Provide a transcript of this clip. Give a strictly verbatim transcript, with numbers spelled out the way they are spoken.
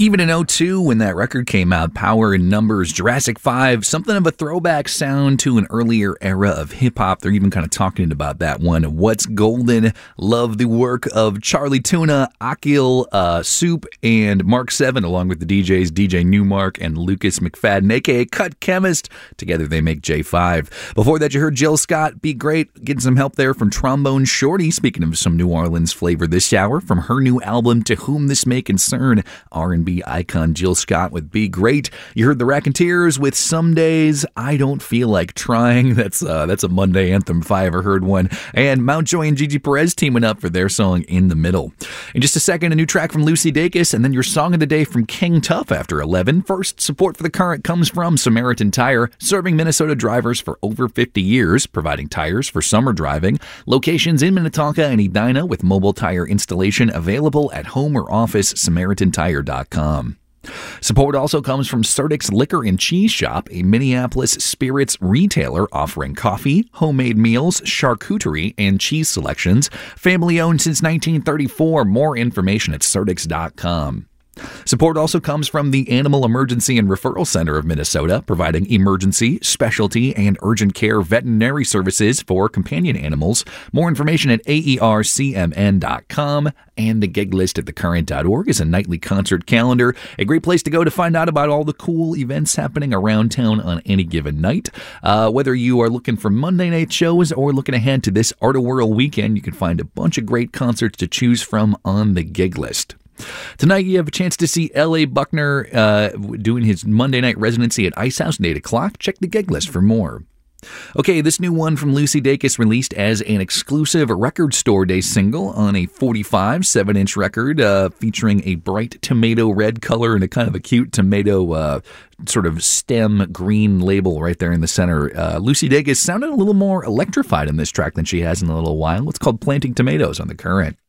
Even in oh two, when that record came out, Power in Numbers, Jurassic five, something of a throwback sound to an earlier era of hip-hop. They're even kind of talking about that one. What's Golden? Love the work of Charlie Tuna, Akil, uh, Soup, and Mark seven, along with the D Js D J Newmark and Lucas McFadden, a k a. Cut Chemist. Together they make J five. Before that, you heard Jill Scott, Be Great, getting some help there from Trombone Shorty. Speaking of some New Orleans flavor this hour, from her new album, To Whom This May Concern, R and B icon Jill Scott with Be Great. You heard the Racketeers with Some Days I Don't Feel Like Trying. That's uh, that's a Monday anthem if I ever heard one. And Mountjoy and Gigi Perez teaming up for their song In the Middle. In just a second, a new track from Lucy Dacus, and then your song of the day from King Tuff after eleven. First, support for the current comes from Samaritan Tire, serving Minnesota drivers for over fifty years, providing tires for summer driving. Locations in Minnetonka and Edina with mobile tire installation available at home or office, samaritan tire dot com. Support also comes from Surdyk's Liquor and Cheese Shop, a Minneapolis spirits retailer offering coffee, homemade meals, charcuterie, and cheese selections. Family owned since nineteen thirty-four. More information at surdyks dot com. Support also comes from the Animal Emergency and Referral Center of Minnesota, providing emergency, specialty, and urgent care veterinary services for companion animals. More information at A E R C M N dot com. And the gig list at the current dot org is a nightly concert calendar, a great place to go to find out about all the cool events happening around town on any given night. Uh, whether you are looking for Monday night shows or looking ahead to this Art of Whirl weekend, you can find a bunch of great concerts to choose from on the gig list. Tonight, you have a chance to see L A. Buckner uh, doing his Monday night residency at Ice House at eight o'clock. Check the gig list for more. Okay, this new one from Lucy Dacus, released as an exclusive Record Store Day single on a forty-five seven-inch record uh, featuring a bright tomato red color and a kind of a cute tomato uh, sort of stem green label right there in the center. Uh, Lucy Dacus sounded a little more electrified in this track than she has in a little while. It's called Planting Tomatoes on The Current.